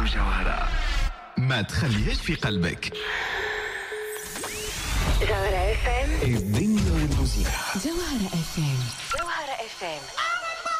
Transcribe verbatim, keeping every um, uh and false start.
جوهرة ما تخليهاش في قلبك. جوهرة اف ام، الدنيا والمذيع. جوهرة اف ام، جوهرة اف ام.